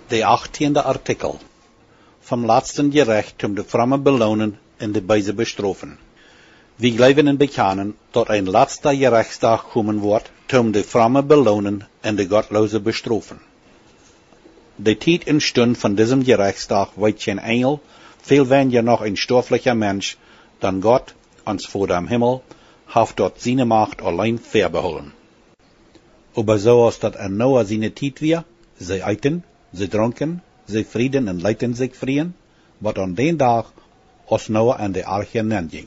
De 18e artikel. Vom laatsten gerecht om de fromme belonen en de böse bestrofen. We geloven en bekennen dat een laatste gerechtsdag komen wordt, om de fromme belonen en de godloze bestrofen. De tijd en stund van diesem gerechtsdag weet geen engel, veel weniger nog een stoffelijker mens, dan God, ons Vader im Himmel, heeft dat zijn macht alleen verbeholen. Aber zoals dat Noah zijn tijd weer, zij eten, zij dronken, zij vrienden en leiden zich vrieën, wat aan den dag als Noah en de arche neerging.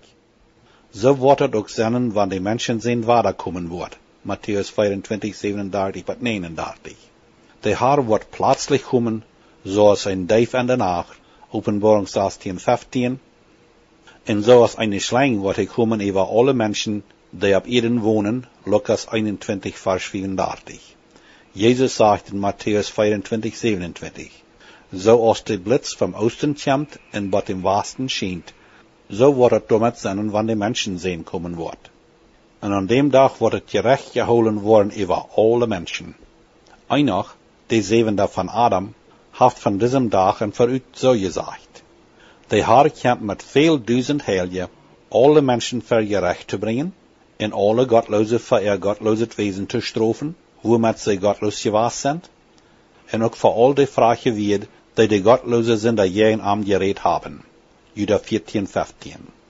Zo wordt het ook zijn wanneer de mensen zijn waarde komen wordt. Matthäus 24, 37 tot 39. De Heer wordt plaatselijk komen, zoals een duif in de nacht, Openbaring 16, 15. En zoals een slang wordt hij komen over alle mensen die op aarde wonen, Lucas 21, vers 34. Jezus zegt in Matthäus 24, 27. Zoals de blitz van oosten komt en wat im westen schijnt, zo wordt het damit zijn wanneer de mensen zijn komen wordt. En aan dem dag wordt het gerecht gehouden worden over alle mensen. Enoch, de zevende van Adam, heeft van diesem dag en vooruit zo gezegd. De Heer komt met veel duizend heilje, alle mensen voor gerecht te brengen, en alle godloze voor godloze wezen te strafen, hoe met zij godloos geweest zijn, en ook voor al de vragen weer, die de godloze zinder jaren aan gereed hebben. Juda 14, 15.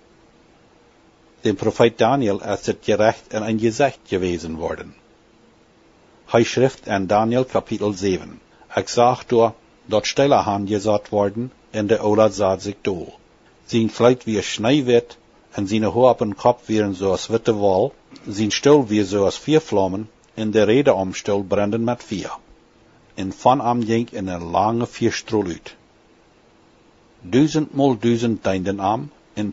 De profeet Daniel is het gerecht en een gezicht gewezen worden. Hij schrift in Daniel kapitel 7. Ik zag door dat stille haan gezet worden en de oorlog zat zich doel. Zijn vlijt weer snijwit en zijn haar op een kop weer zoals witte wol, zijn stoel weer zoals vier vlammen en de rede omstoel branden met vuur. En van hem ging in een lange vuurstrol uit. 1000 deinden aan en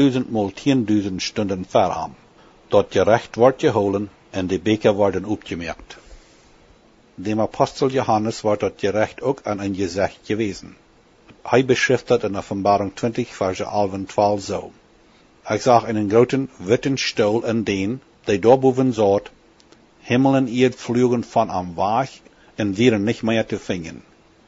10.000 stonden voor hem. Dat gerecht wordt gehouden en de beker worden opgemerkt. Dem apostel Johannes wordt dat gerecht ook aan een gezicht gewezen. Hij beschrijft dat in Openbaring 20, vers 11 en 12 zo. Ik zag in een grote witte stoel en deen, die daarboven zat, hemel en aarde vlogen van hem weg en waren niet meer te vinden.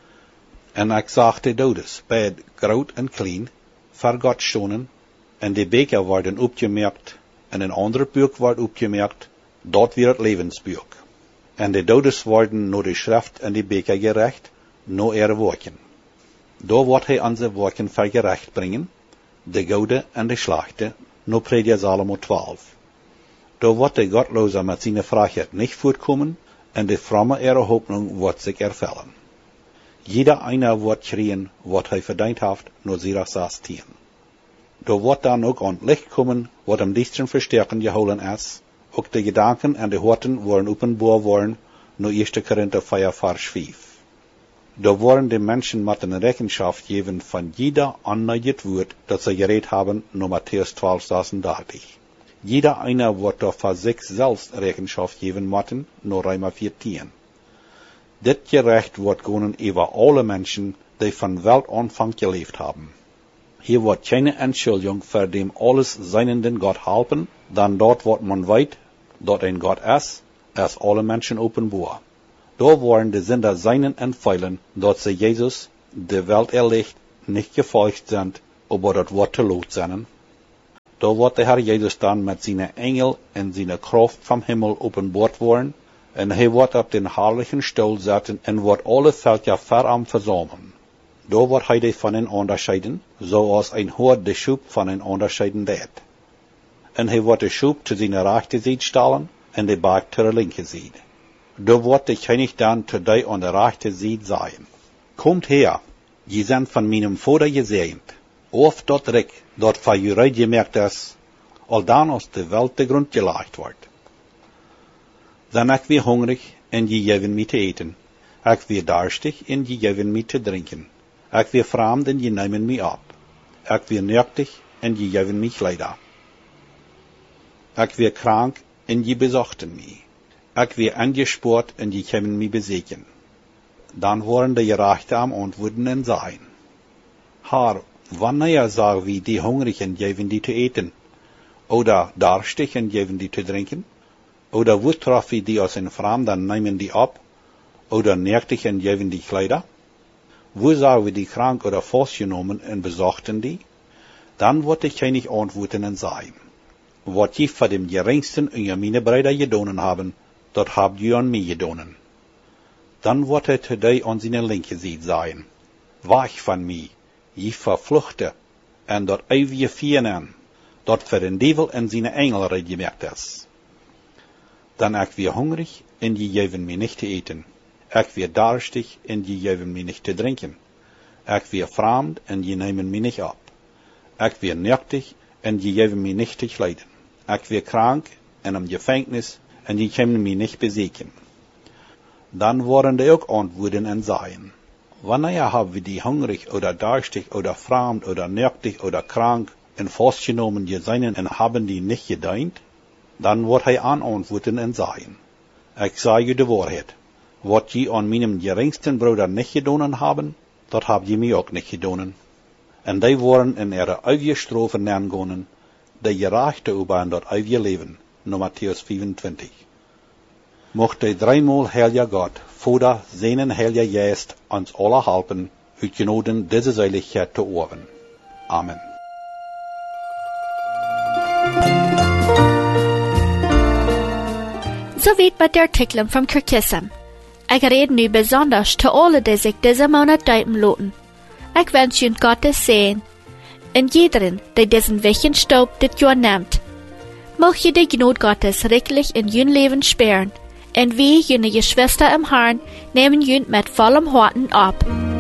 En ik zag de dodes, beide groot en klein, voor God stonden, en de beker worden opgemerkt, en een andere boek wordt opgemerkt, dat weer het levensboek. En de dodes worden naar de schrift en de beker gerecht, naar er werken. Daar wordt hij onze werken vergerecht brengen, de goede en de slechte, naar Prediker Salomo 12. Daar wordt de godloze met zijn vrijheid niet voortkomen, en de fromme hoopning wordt zich ervullen. Jeder einer wordt schreeuwen wat hij verdiend heeft, naar Sirach 16. Daar wordt dan ook aan het licht komen wat am dichtsten versterken gehouden is, ook de gedanken en de harten worden openbaar worden, naar 1 Korinther 4, vers 5. Daar worden de mensen met een rekenschap geven van jeder ander woord dat ze gereed hebben, naar Matthäus 12, 36. Jeder einer wordt daar voor zichzelf rekenschap geven moeten, naar Römer 14. Dit gerecht wordt gewonnen over alle mensen die van weltanvang geleefd hebben. Hier wordt geen entschuldiging voor dem alles zijnenden God helpen, dan dat wat man weet, dat een God is alle mensen openbaar. Daar worden de zinder zijnen en feilen, dat ze Jezus, de welt erlicht, niet gevolgd zijn, maar dat wordt te lood zijn. Daar wordt de Heer Jezus dan met zijn engel en zijn kracht van hemel openbaard worden, en hij wordt op den herrlichen stoel zitten en wordt alle volken voor hem verzamelen. Daar wordt hij de van hen onderscheiden, zoals een hoort de schoep van hen onderscheiden deed. En hij wordt de schoep te zijn rechterzijde stellen en de baak te de linkerzijde. Daar wordt de koning dan te die aan de rechterzijde zeggen: Komt her, je zijn van mijn vader gezegend, of dat rijk dat voor jullie gemerkt is, al dan als de welt te grond gelegd wordt. Dan ik weer hongerig en je geven mij te eten. Ik weer dorstig en je geven mij te drinken. Ik weer vreemd en je nemen mij op. Ik weer nuchtig en je geven mij kleider. Ik weer krank en je bezochten mij. Ik weer angespoord en je geven mij bezeken. Dan worden de gerechten am antwoorden en zeggen: Heer, wanneer zagen we die hongerig en geven die te eten? Oder dorstig en geven die te drinken? Oder wo traf we die als een vreemde en nemen die op? Oder nuchtig en geven die kleider? wo sagen wir die krank oder festgenommen und besorgten die? Dann wird ich nicht antworten und sagen, was je von dem geringsten unter meine Brüder gedonen haben, dort habt ihr an mir gedonen. Dann wird er zu dir an seine linke Seite sagen, wach von mir, je verfluchte, und dort ewige Fienden, dort für den Teufel und seine Engel regiert ist. Dann ich wir hungrig, und die geben mir nicht zu eten. Ich wir durstig, und die geben mir nicht zu trinken. Ich wir fremd, und die nehmen mich nicht ab. Ich wir nöchtig, und die geben mir nicht zu kleiden. Ich wir krank, und im Gefängnis, und die können mich nicht besiegen. Dann wollen die auch antworten und sagen, wanneer haben wir die hungrig oder durstig oder fremd oder nöchtig oder krank und festgenommen gesehen und haben die nicht gedient? Dann wird er antworten und sagen, ich sage die Wahrheit, was je an meinem geringsten Bruder nicht gedonen haben, das habt ihr mir auch nicht gedonen. Und die waren in ihre ewige Strophe nennen, die Gerechte über in das ewige Leben, nur Matthäus 25. Mocht der dreimal heilige Gott, Vater, seinen heiligen Geist, uns alle helfen, uit genoden diese Seligkeit zu erben. Amen. Soweit mit der Artikeln vom Kirkism. Ich rede nu besonders zu alle, die sich diese Monat deupen lassen. Ich wünsche Ihnen Gottes Segen. Und jederen, der diesen wichtigen Staub das Jahr nimmt. Möge die Gnade Gottes reichlich in Ihrem Leben sperren. Und wir, jene Geschwister im Herrn, nehmen ihn mit vollem Herzen ab.